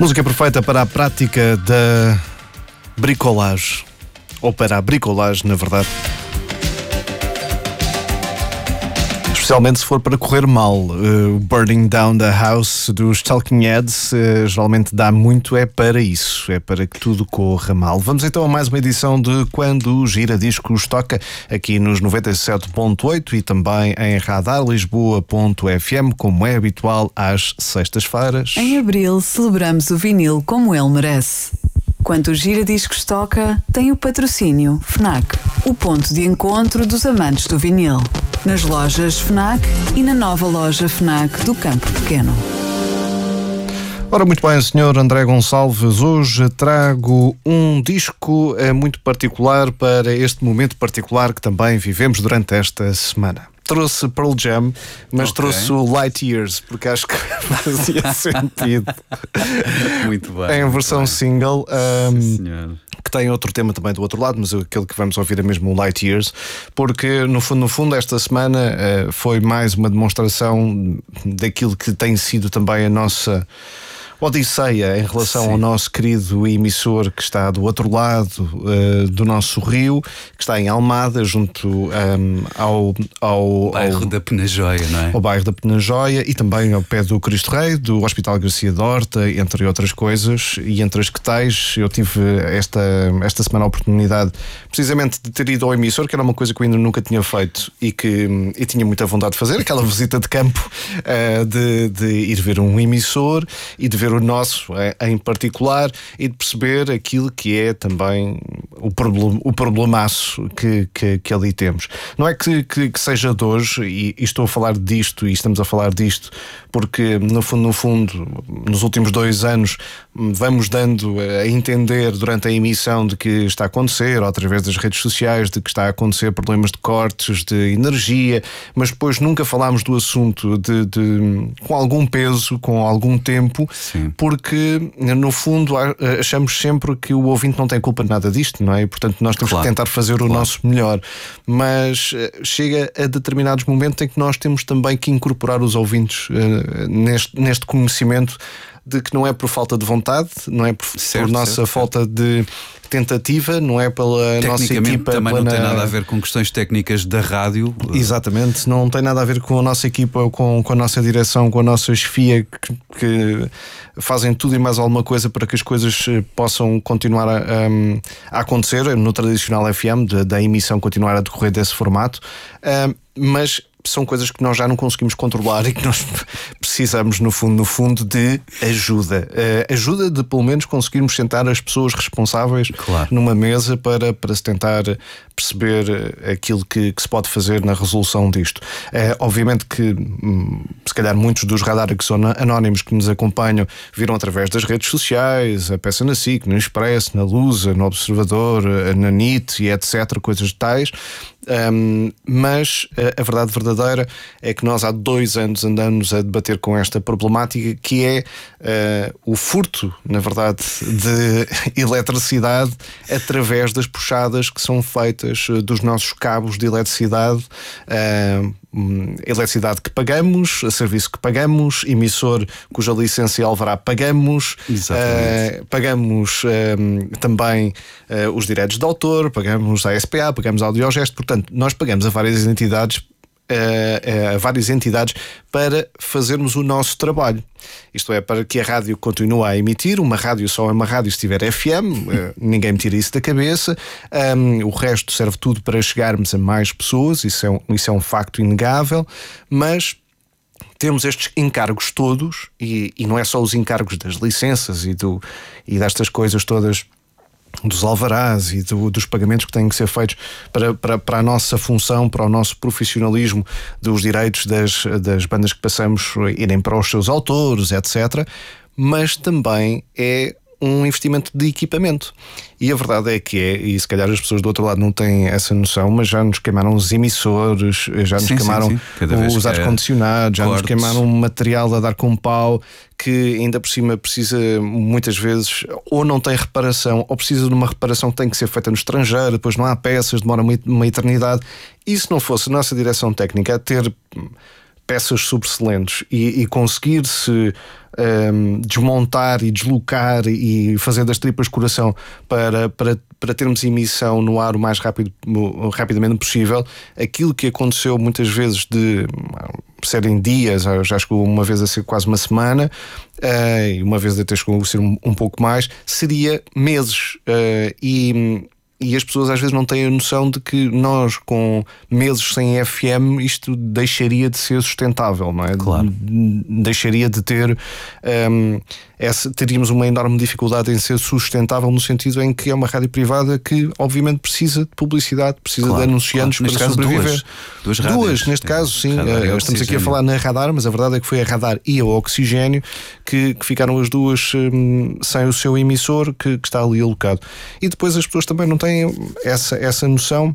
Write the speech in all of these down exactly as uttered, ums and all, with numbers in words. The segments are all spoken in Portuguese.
Música perfeita para a prática da bricolagem, ou para a bricolagem, na verdade. Especialmente se for para correr mal. Uh, Burning Down the House dos Talking Heads uh, geralmente dá muito é para isso, é para que tudo corra mal. Vamos então a mais uma edição de Quando o Gira Discos toca, aqui nos noventa e sete ponto oito e também em radar lisboa ponto f m, como é habitual às sextas-feiras. Em abril celebramos o vinil como ele merece. Quando o Gira Discos toca, tem o patrocínio FNAC, o ponto de encontro dos amantes do vinil. Nas lojas FNAC e na nova loja FNAC do Campo Pequeno. Ora, muito bem, senhor André Gonçalves, hoje trago um disco muito particular para este momento particular que também vivemos durante esta semana. Trouxe Pearl Jam, mas okay. trouxe o Light Years, porque acho que fazia sentido. Muito bem. Em versão bem. single. Um, Sim, senhor. Que tem outro tema também do outro lado, mas aquele que vamos ouvir é mesmo o Light Years, porque no fundo, no fundo esta semana uh, foi mais uma demonstração daquilo que tem sido também a nossa odisseia em relação Sim. ao nosso querido emissor que está do outro lado uh, do nosso rio, que está em Almada, junto um, ao, ao bairro ao, da Penajóia, não é? Ao bairro da Penajóia e também ao pé do Cristo Rei, do Hospital Garcia de Horta, entre outras coisas, e entre as que tais, eu tive esta, esta semana a oportunidade precisamente de ter ido ao emissor, que era uma coisa que eu ainda nunca tinha feito e que e tinha muita vontade de fazer, aquela visita de campo, uh, de, de ir ver um emissor e de ver o nosso em particular e de perceber aquilo que é também o, problem, o problemaço que, que, que ali temos. Não é que, que, que seja de hoje, e, e estou a falar disto e estamos a falar disto porque no fundo, no fundo, nos últimos dois anos vamos dando a entender durante a emissão de que está a acontecer, ou através das redes sociais, de que está a acontecer problemas de cortes de energia, mas depois nunca falámos do assunto de, de, com algum peso, com algum tempo. Sim. Porque no fundo achamos sempre que o ouvinte não tem culpa de nada disto, não é? E, portanto nós temos claro. que tentar fazer o claro. nosso melhor, mas chega a determinados momentos em que nós temos também que incorporar os ouvintes uh, neste, neste conhecimento de que não é por falta de vontade, não é por, certo, por nossa certo, falta certo. de tentativa, não é pela nossa equipa. Também plana... não tem nada a ver com questões técnicas da rádio. Exatamente, não tem nada a ver com a nossa equipa, com, com a nossa direção, com a nossa chefia, que, que fazem tudo e mais alguma coisa para que as coisas possam continuar a, a acontecer no tradicional F M, da, da emissão continuar a decorrer desse formato, uh, mas são coisas que nós já não conseguimos controlar e que nós precisamos, no fundo, no fundo, de ajuda. Uh, ajuda de, pelo menos, conseguirmos sentar as pessoas responsáveis claro. numa mesa para, para se tentar perceber aquilo que, que se pode fazer na resolução disto. Uh, obviamente que, hum, se calhar, muitos dos radares anónimos que nos acompanham viram através das redes sociais, a peça na S I C, no Expresso, na Lusa, no Observador, na N I T e etcétera, coisas tais. Um, mas a, a verdade verdadeira é que nós há dois anos andamos a debater com esta problemática, que é uh, o furto, na verdade, de eletricidade através das puxadas que são feitas dos nossos cabos de eletricidade. Uh, eletricidade que pagamos, serviço que pagamos, emissor cuja licença e alvará pagamos, uh, pagamos uh, também uh, os direitos de autor, pagamos a S P A, pagamos a Audiogesto, portanto nós pagamos a várias entidades a, a várias entidades para fazermos o nosso trabalho. Isto é, para que a rádio continue a emitir. Uma rádio só é uma rádio se tiver F M, ninguém me tira isso da cabeça. Um, o resto serve tudo para chegarmos a mais pessoas, isso é um, isso é um facto inegável, mas temos estes encargos todos, e, e não é só os encargos das licenças e, do, e destas coisas todas, dos alvarás e do, dos pagamentos que têm que ser feitos para, para, para a nossa função, para o nosso profissionalismo, dos direitos das, das bandas que passamos irem para os seus autores, etcétera. Mas também é um investimento de equipamento. E a verdade é que é, e se calhar as pessoas do outro lado não têm essa noção, mas já nos queimaram os emissores, já nos sim, sim, queimaram sim. os ar-condicionados, já cortes. Nos queimaram material a dar com pau, que ainda por cima precisa muitas vezes, ou não tem reparação, ou precisa de uma reparação que tem que ser feita no estrangeiro, depois não há peças, demora uma eternidade. E se não fosse a nossa direção técnica a ter peças sobressalentes e, e conseguir-se um, desmontar e deslocar e fazer das tripas coração para, para, para termos emissão no ar o mais rápido, o, rapidamente possível, aquilo que aconteceu muitas vezes de serem dias, já chegou uma vez a ser quase uma semana, e uh, uma vez até chegou a ser um, um pouco mais, seria meses. Uh, e E as pessoas às vezes não têm a noção de que nós, com meses sem F M, isto deixaria de ser sustentável, não é? Claro. Deixaria de ter um, essa, teríamos uma enorme dificuldade em ser sustentável, no sentido em que é uma rádio privada que obviamente precisa de publicidade, precisa claro, de anunciantes claro. para sobreviver. Duas, duas, rádios, duas neste caso, sim. Uh, estamos aqui a falar na Radar, mas a verdade é que foi a Radar e a Oxigênio que, que ficaram as duas um, sem o seu emissor que, que está ali alocado. E depois as pessoas também não têm essa, essa noção,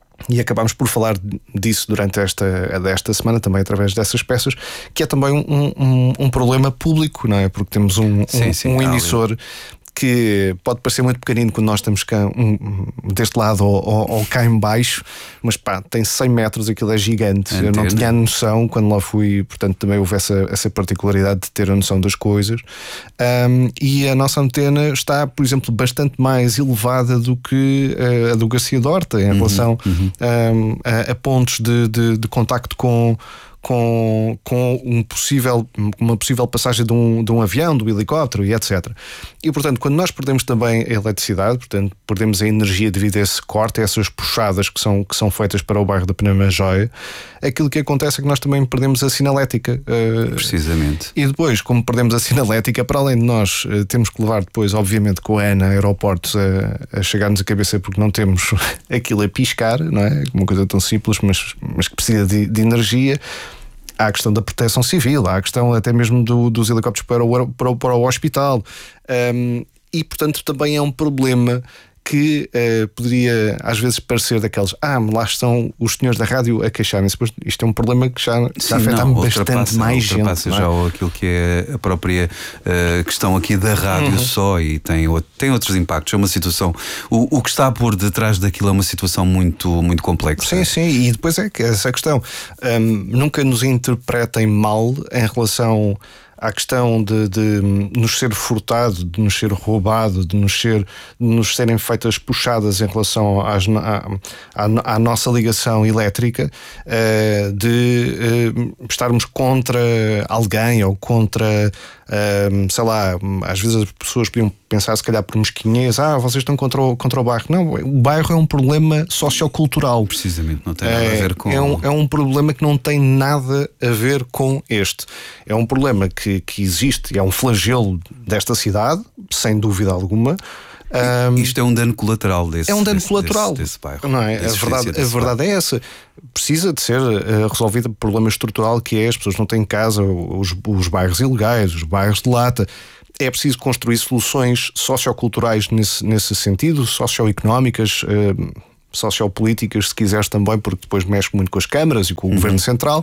e acabámos por falar disso durante esta, desta semana também através dessas peças, que é também um, um, um problema público, não é? Porque temos um, sim, um, sim, um emissor que pode parecer muito pequenino quando nós estamos cá, um, deste lado ou, ou, ou cá em baixo, mas pá, tem cem metros, aquilo é gigante. Entendo. Eu não tinha a noção quando lá fui, portanto também houve essa, essa particularidade de ter a noção das coisas. Um, e a nossa antena está, por exemplo, bastante mais elevada do que a, a do Garcia de Horta em uhum, relação uhum. Um, a, a pontos de, de, de contacto com Com, com um possível, uma possível passagem de um, de um avião, do helicóptero e etcétera. E portanto, quando nós perdemos também a eletricidade, portanto, perdemos a energia devido a esse corte, a essas puxadas que são, que são feitas para o bairro da Penama-Joia, aquilo que acontece é que nós também perdemos a sinalética. Uh, Precisamente. E depois, como perdemos a sinalética, para além de nós uh, temos que levar depois, obviamente, com a ANA aeroportos a, a chegar-nos a cabeça porque não temos aquilo a piscar, não é? Uma coisa tão simples, mas, mas que precisa de, de energia. Há a questão da proteção civil, há a questão até mesmo do, dos helicópteros para o, para o, para o hospital. Um, e, portanto, também é um problema que uh, poderia às vezes parecer daqueles, ah, lá estão os senhores da rádio a queixarem-se. Isto é um problema que já, Sim, já afeta não, bastante mais gente. Ultrapassa já é? aquilo que é a própria uh, questão aqui da rádio uhum. só, e tem, tem outros impactos. É uma situação, o, o que está por detrás daquilo é uma situação muito, muito complexa. Sim, sim, e depois é que essa questão, um, nunca nos interpretem mal em relação à questão de, de nos ser furtado, de nos ser roubado, de nos, ser, de nos serem feitas puxadas em relação às, à, à, à nossa ligação elétrica, uh, de uh, estarmos contra alguém ou contra, uh, sei lá, às vezes as pessoas podiam pensar se calhar por mesquinhez, ah, vocês estão contra o, contra o bairro. Não, o bairro é um problema sociocultural. Precisamente, não tem nada é, a ver com... É um, é um problema que não tem nada a ver com este. É um problema que, que existe e é um flagelo desta cidade, sem dúvida alguma. Um, Isto é um dano colateral desse, é um dano desse, colateral desse, desse bairro. Não é? A verdade, a verdade é essa. Precisa de ser uh, resolvido o problema estrutural que é as pessoas não têm casa, os, os bairros ilegais, os bairros de lata. É preciso construir soluções socioculturais nesse, nesse sentido, socioeconómicas, uh, sociopolíticas, se quiseres também, porque depois mexe muito com as câmaras e com o uhum. governo central,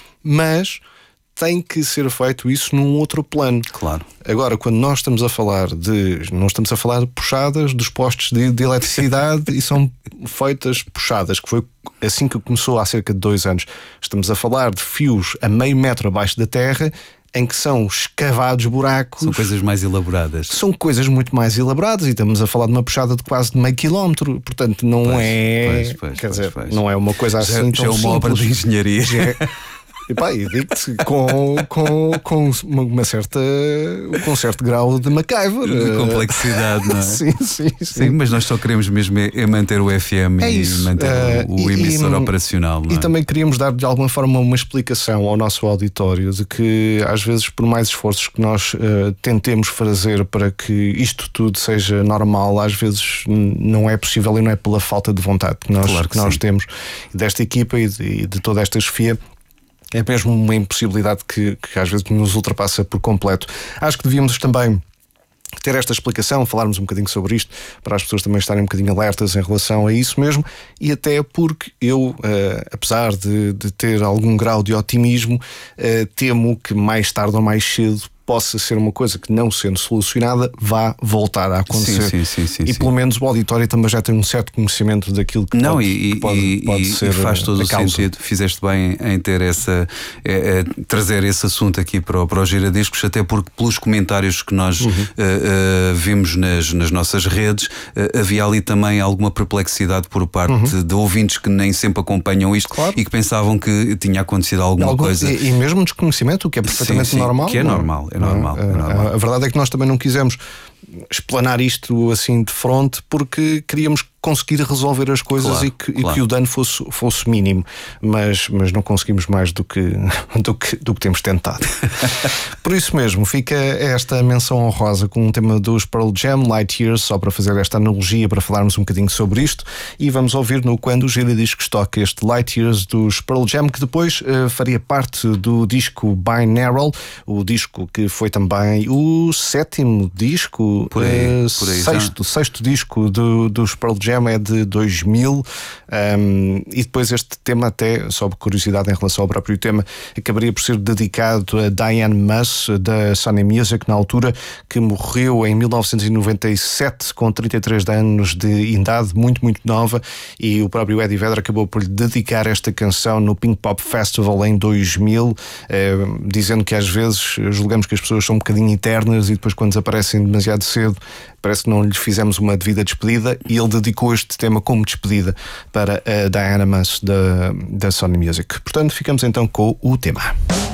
mas tem que ser feito isso num outro plano. Claro. Agora, quando nós estamos a falar de... Não estamos a falar de puxadas dos postos de, de eletricidade e são feitas puxadas, que foi assim que começou há cerca de dois anos. Estamos a falar de fios a meio metro abaixo da terra, em que são escavados buracos. São coisas mais elaboradas. São coisas muito mais elaboradas, e estamos a falar de uma puxada de quase de meio quilómetro. Portanto, não pois, é... Pois, pois, quer pois, dizer, pois. não é uma coisa assim já, tão já é uma simples. obra de engenharia. Já é... E pá, e digo-te com, com, com uma, uma certa, com um certo grau de MacGyver. De complexidade, não é? sim, sim, sim, sim. Mas nós só queremos mesmo é manter o F M é e isso. manter uh, o, o emissor e, operacional. Não é? E também queríamos dar de alguma forma uma explicação ao nosso auditório de que às vezes, por mais esforços que nós uh, tentemos fazer para que isto tudo seja normal, às vezes não é possível, e não é pela falta de vontade que nós, claro que que nós temos desta equipa e de, e de toda esta chefia. É mesmo uma impossibilidade que, que às vezes nos ultrapassa por completo. Acho que devíamos também ter esta explicação, falarmos um bocadinho sobre isto, para as pessoas também estarem um bocadinho alertas em relação a isso mesmo, e até porque eu, uh, apesar de, de ter algum grau de otimismo, uh, temo que mais tarde ou mais cedo possa ser uma coisa que, não sendo solucionada, vá voltar a acontecer. Sim, sim, sim, sim, e sim. pelo menos o auditório também já tem um certo conhecimento daquilo que não, pode, e, que pode, e, pode e, ser. E faz todo o causa. sentido. Fizeste bem em ter essa é, é, trazer esse assunto aqui para o, para o Giradiscos, até porque pelos comentários que nós uhum. uh, uh, vimos nas, nas nossas redes, uh, havia ali também alguma perplexidade por parte uhum. de ouvintes que nem sempre acompanham isto, claro. E que pensavam que tinha acontecido alguma Algum, coisa. E, e mesmo desconhecimento, o que é perfeitamente sim, sim, normal. Que é normal, é normal, é normal. A, a verdade é que nós também não quisemos explanar isto assim de fronte, porque queríamos conseguir resolver as coisas claro, e, que, claro. e que o dano fosse, fosse mínimo, mas, mas não conseguimos mais do que, do que, do que temos tentado. Por isso mesmo, fica esta menção honrosa com um tema dos Pearl Jam, Light Years, só para fazer esta analogia, para falarmos um bocadinho sobre isto, e vamos ouvir no Quando o Giradiscos toca este Light Years dos Pearl Jam, que depois uh, faria parte do disco Binaural, o disco que foi também o sétimo disco, por aí, uh, por aí, sexto, sexto disco do, dos Pearl Jam, é de dois mil, um, e depois este tema, até só por curiosidade em relação ao próprio tema, acabaria por ser dedicado a Diane Muss da Sony Music, na altura, que morreu em mil novecentos e noventa e sete com trinta e três anos de idade, muito muito nova, e o próprio Eddie Vedder acabou por lhe dedicar esta canção no Pink Pop Festival em dois mil, eh, dizendo que às vezes julgamos que as pessoas são um bocadinho eternas e depois quando desaparecem demasiado cedo parece que não lhes fizemos uma devida despedida, e ele dedicou este tema como despedida para a Diana Muss da, da Sony Music. Portanto, ficamos então com o tema.